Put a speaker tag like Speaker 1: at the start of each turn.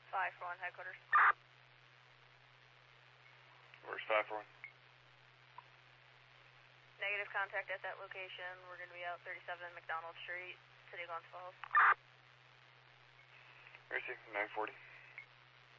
Speaker 1: 541 headquarters.
Speaker 2: Where's 541?
Speaker 1: Negative contact at that location. We're going to be out 37 McDonald Street, City of Glens Falls.
Speaker 2: Mercy, 940.